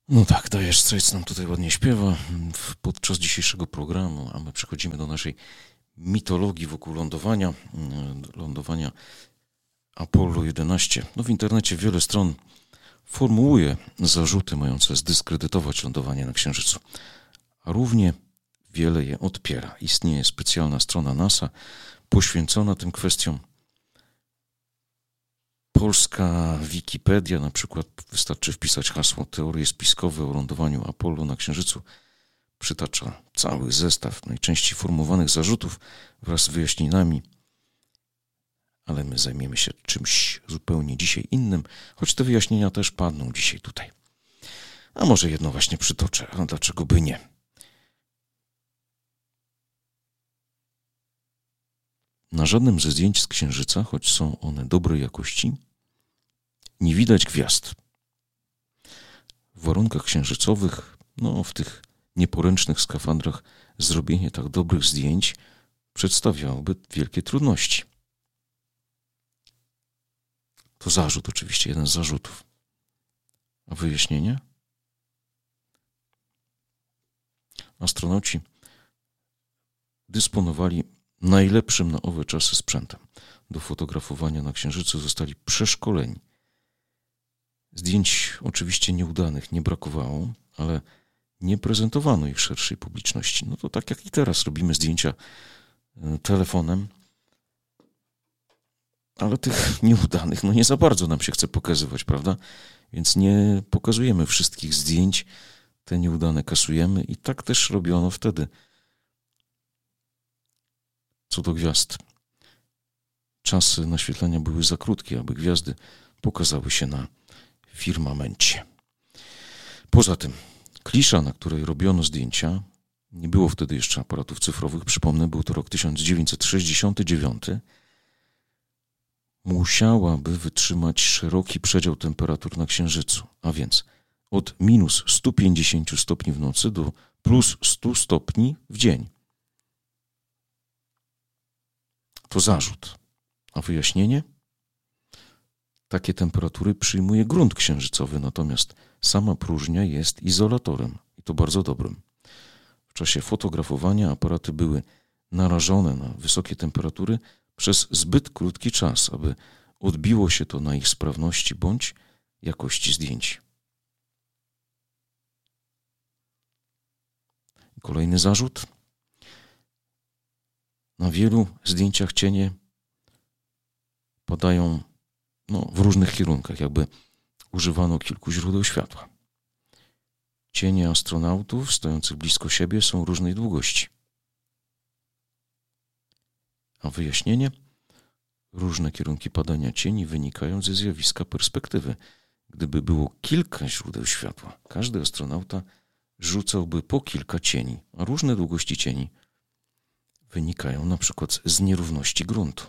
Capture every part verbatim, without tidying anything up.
No tak, Dire Straits nam tutaj ładnie śpiewa podczas dzisiejszego programu, a my przechodzimy do naszej mitologii wokół lądowania, lądowania Apollo jedenaście. No w internecie wiele stron formułuje zarzuty mające zdyskredytować lądowanie na Księżycu, a równie wiele je odpiera. Istnieje specjalna strona NASA poświęcona tym kwestiom. Polska Wikipedia, na przykład wystarczy wpisać hasło teorie spiskowe o lądowaniu Apollo na Księżycu, przytacza cały zestaw najczęściej formułowanych zarzutów wraz z wyjaśnieniami, ale my zajmiemy się czymś zupełnie dzisiaj innym, choć te wyjaśnienia też padną dzisiaj tutaj. A może jedno właśnie przytoczę, a dlaczego by nie? Na żadnym ze zdjęć z Księżyca, choć są one dobrej jakości, nie widać gwiazd. W warunkach księżycowych, no w tych nieporęcznych skafandrach, zrobienie tak dobrych zdjęć przedstawiałoby wielkie trudności. To zarzut oczywiście, jeden z zarzutów. A wyjaśnienie? Astronauci dysponowali najlepszym na owe czasy sprzętem. Do fotografowania na Księżycu zostali przeszkoleni. Zdjęć oczywiście nieudanych nie brakowało, ale nie prezentowano ich szerszej publiczności. No to tak jak i teraz robimy zdjęcia telefonem, ale tych nieudanych no nie za bardzo nam się chce pokazywać, prawda? Więc nie pokazujemy wszystkich zdjęć, te nieudane kasujemy i tak też robiono wtedy. Co do gwiazd, czasy naświetlania były za krótkie, aby gwiazdy pokazały się na firmamencie. Poza tym, klisza, na której robiono zdjęcia, nie było wtedy jeszcze aparatów cyfrowych, przypomnę, był to rok tysiąc dziewięćset sześćdziesiąty dziewiąty, musiałaby wytrzymać szeroki przedział temperatur na Księżycu, a więc od minus stu pięćdziesięciu stopni w nocy do plus stu stopni w dzień. To zarzut. A wyjaśnienie? Takie temperatury przyjmuje grunt księżycowy, natomiast sama próżnia jest izolatorem i to bardzo dobrym. W czasie fotografowania aparaty były narażone na wysokie temperatury przez zbyt krótki czas, aby odbiło się to na ich sprawności bądź jakości zdjęć. Kolejny zarzut. Na wielu zdjęciach cienie padają no, w różnych kierunkach, jakby używano kilku źródeł światła. Cienie astronautów stojących blisko siebie są różnej długości. A wyjaśnienie? Różne kierunki padania cieni wynikają ze zjawiska perspektywy. Gdyby było kilka źródeł światła, każdy astronauta rzucałby po kilka cieni, a różne długości cieni wynikają na przykład z nierówności gruntu.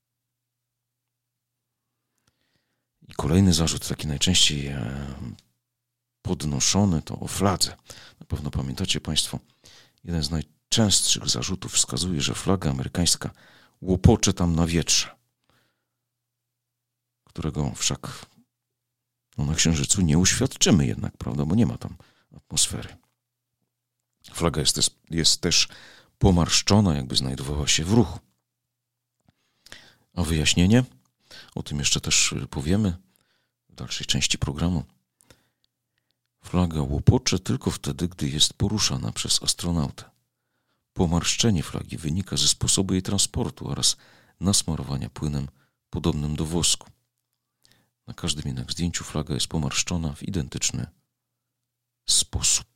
I kolejny zarzut, taki najczęściej podnoszony, to o fladze. Na pewno pamiętacie Państwo, jeden z najczęstszych zarzutów wskazuje, że flaga amerykańska łopocze tam na wietrze, którego wszak no, na Księżycu nie uświadczymy jednak, prawda, bo nie ma tam atmosfery. Flaga jest też, jest też pomarszczona, jakby znajdowała się w ruchu. A wyjaśnienie? O tym jeszcze też powiemy w dalszej części programu. Flaga łopocze tylko wtedy, gdy jest poruszana przez astronautę. Pomarszczenie flagi wynika ze sposobu jej transportu oraz nasmarowania płynem podobnym do wosku. Na każdym jednak zdjęciu flaga jest pomarszczona w identyczny sposób.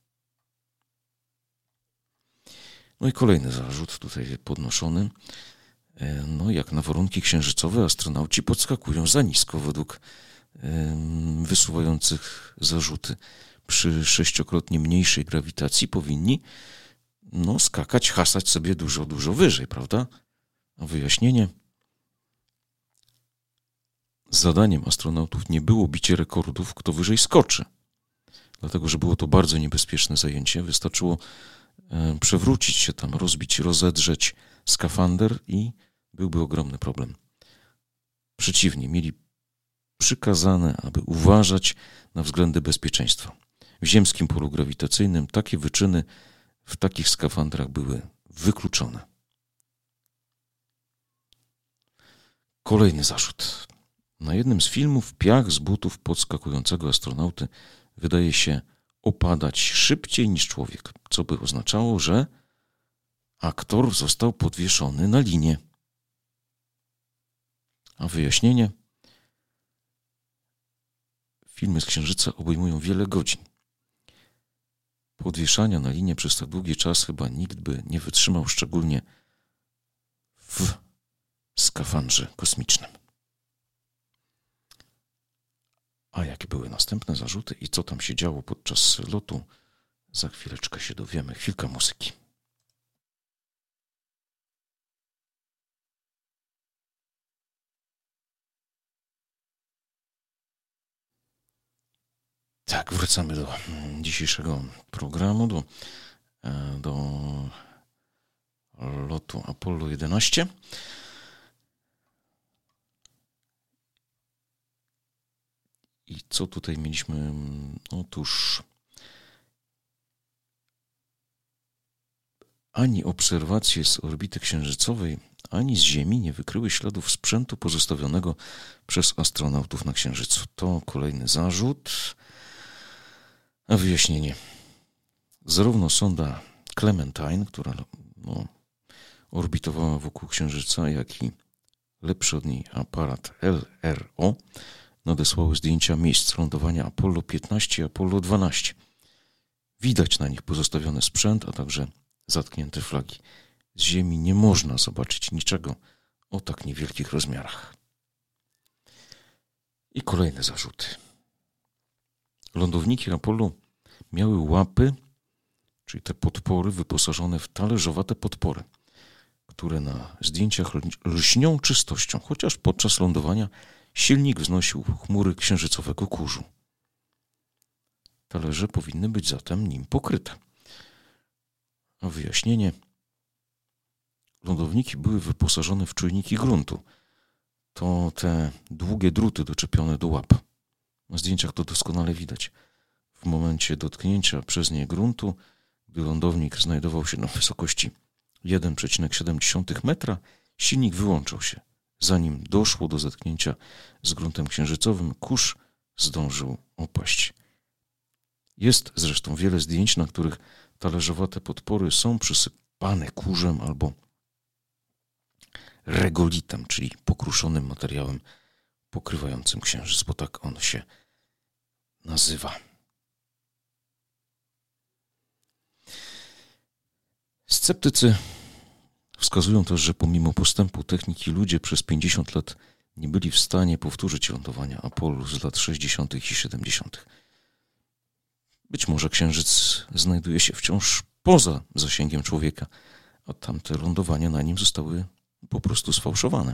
No i kolejny zarzut tutaj podnoszony. No jak na warunki księżycowe astronauci podskakują za nisko według wysuwających zarzuty. Przy sześciokrotnie mniejszej grawitacji powinni no, skakać, hasać sobie dużo, dużo wyżej, prawda? A wyjaśnienie? Zadaniem astronautów nie było bicie rekordów, kto wyżej skoczy. Dlatego, że było to bardzo niebezpieczne zajęcie. Wystarczyło e, przewrócić się tam, rozbić, rozedrzeć skafander i byłby ogromny problem. Przeciwnie, mieli przykazane, aby uważać na względy bezpieczeństwa. w ziemskim polu grawitacyjnym takie wyczyny w takich skafandrach były wykluczone. Kolejny zarzut. Na jednym z filmów piach z butów podskakującego astronauty wydaje się opadać szybciej niż człowiek, co by oznaczało, że aktor został podwieszony na linie. A wyjaśnienie? Filmy z Księżyca obejmują wiele godzin. Podwieszania na linie przez tak długi czas chyba nikt by nie wytrzymał, szczególnie w skafandrze kosmicznym. A jakie były następne zarzuty i co tam się działo podczas lotu, za chwileczkę się dowiemy. Chwilka muzyki. Tak, wracamy do dzisiejszego programu, do, do lotu Apollo jedenaście. I co tutaj mieliśmy? Otóż ani obserwacje z orbity księżycowej, ani z Ziemi nie wykryły śladów sprzętu pozostawionego przez astronautów na Księżycu. To kolejny zarzut. A wyjaśnienie. Zarówno sonda Clementine, która no, orbitowała wokół Księżyca, jak i lepszy od niej aparat L R O nadesłały zdjęcia miejsc lądowania Apollo piętnaście i Apollo dwanaście. Widać na nich pozostawiony sprzęt, a także zatknięte flagi. Z Ziemi nie można zobaczyć niczego o tak niewielkich rozmiarach. I kolejne zarzuty. Lądowniki Apollo miały łapy, czyli te podpory wyposażone w talerzowate podpory, które na zdjęciach lśnią czystością, chociaż podczas lądowania silnik wznosił chmury księżycowego kurzu. Talerze powinny być zatem nim pokryte. A wyjaśnienie. Lądowniki były wyposażone w czujniki gruntu. To te długie druty doczepione do łap. Na zdjęciach to doskonale widać. W momencie dotknięcia przez nie gruntu, gdy lądownik znajdował się na wysokości jeden przecinek siedem metra, silnik wyłączał się. Zanim doszło do zetknięcia z gruntem księżycowym, kurz zdążył opaść. Jest zresztą wiele zdjęć, na których talerzowate podpory są przysypane kurzem albo regolitem, czyli pokruszonym materiałem pokrywającym księżyc, bo tak on się nazywa. Sceptycy wskazują też, że pomimo postępu techniki ludzie przez pięćdziesiąt lat nie byli w stanie powtórzyć lądowania Apollo z lat sześćdziesiątych i siedemdziesiątych. Być może Księżyc znajduje się wciąż poza zasięgiem człowieka, a tamte lądowania na nim zostały po prostu sfałszowane.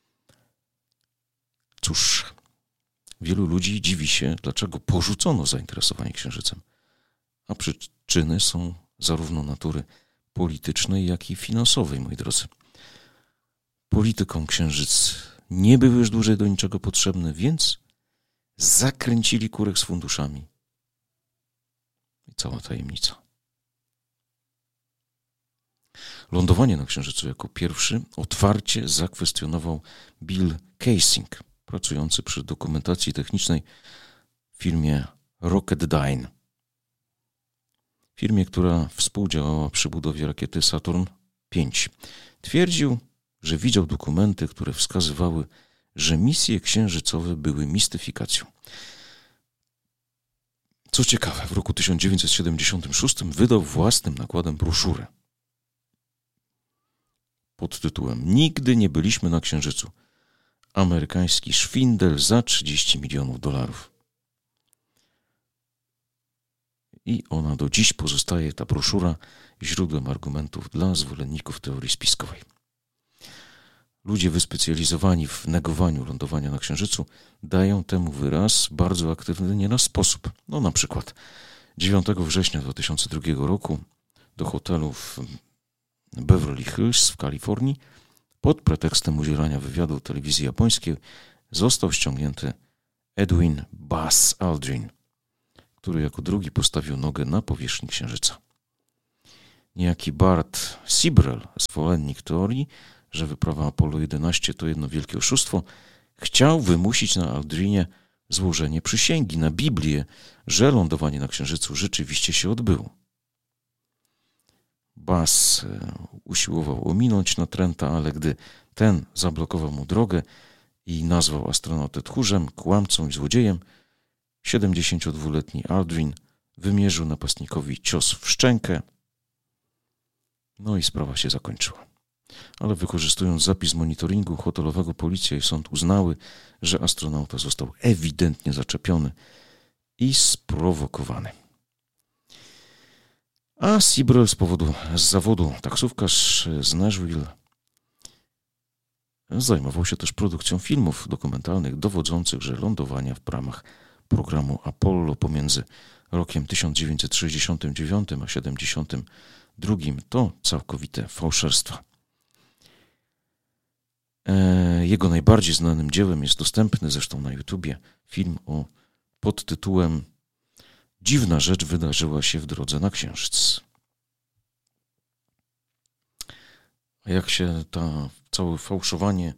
Cóż, wielu ludzi dziwi się, dlaczego porzucono zainteresowanie Księżycem, a przyczyny są zarówno natury politycznej, jak i finansowej, moi drodzy. Politykom Księżyc nie był już dłużej do niczego potrzebny, więc zakręcili kurek z funduszami. I cała tajemnica. Lądowanie na Księżycu jako pierwszy otwarcie zakwestionował Bill Kaysing, pracujący przy dokumentacji technicznej w firmie Rocketdyne. Firmie, która współdziałała przy budowie rakiety Saturn pięć. Twierdził, że widział dokumenty, które wskazywały, że misje księżycowe były mistyfikacją. Co ciekawe, w roku tysiąc dziewięćset siedemdziesiątym szóstym wydał własnym nakładem broszurę pod tytułem „Nigdy nie byliśmy na Księżycu. Amerykański szwindel za trzydzieści milionów dolarów”. I ona do dziś pozostaje, ta broszura, źródłem argumentów dla zwolenników teorii spiskowej. Ludzie wyspecjalizowani w negowaniu lądowania na Księżycu dają temu wyraz bardzo aktywny nieraz sposób. No na przykład dziewiątego września dwa tysiące drugiego roku do hotelu w Beverly Hills w Kalifornii pod pretekstem udzielania wywiadu telewizji japońskiej został ściągnięty Edwin Buzz Aldrin, który jako drugi postawił nogę na powierzchni Księżyca. Niejaki Bart Sibrel, zwolennik teorii, że wyprawa Apollo jedenaście to jedno wielkie oszustwo, chciał wymusić na Aldrinie złożenie przysięgi na Biblię, że lądowanie na Księżycu rzeczywiście się odbyło. Bass usiłował ominąć natręta, ale gdy ten zablokował mu drogę i nazwał astronautę tchórzem, kłamcą i złodziejem, siedemdziesięciodwuletni Aldrin wymierzył napastnikowi cios w szczękę, no i sprawa się zakończyła. Ale wykorzystując zapis monitoringu hotelowego, policja i sąd uznały, że astronauta został ewidentnie zaczepiony i sprowokowany. A Sibrel z powodu z zawodu taksówkarz z Nashville zajmował się też produkcją filmów dokumentalnych dowodzących, że lądowania w ramach programu Apollo pomiędzy rokiem tysiąc dziewięćset sześćdziesiątym dziewiątym a siedemdziesiątym drugim to całkowite fałszerstwa. Jego najbardziej znanym dziełem jest dostępny zresztą na YouTubie film o podtytułem Dziwna rzecz wydarzyła się w drodze na Księżyc. A jak się to całe fałszowanie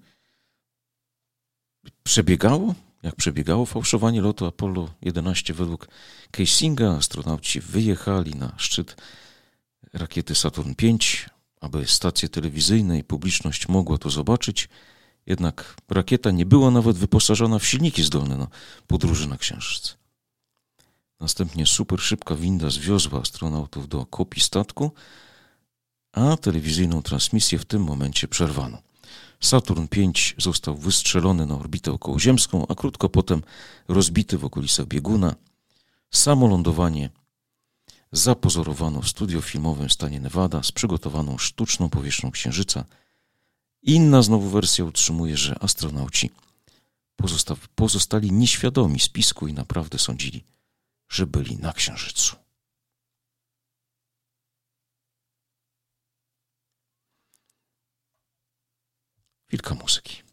przebiegało? Jak przebiegało fałszowanie lotu Apollo jedenaście według Cassinga? Astronauci wyjechali na szczyt rakiety Saturn pięć, aby stacje telewizyjne i publiczność mogła to zobaczyć. Jednak rakieta nie była nawet wyposażona w silniki zdolne na podróży na Księżyc. Następnie super szybka winda zwiozła astronautów do kopii statku, a telewizyjną transmisję w tym momencie przerwano. Saturn pięć został wystrzelony na orbitę okołoziemską, a krótko potem rozbity w okolicach bieguna. Samo lądowanie zapozorowano w studio filmowym w stanie Nevada z przygotowaną sztuczną powierzchnią Księżyca. Inna znowu wersja utrzymuje, że astronauci pozosta- pozostali nieświadomi spisku i naprawdę sądzili, że byli na Księżycu. Chwilka muzyki.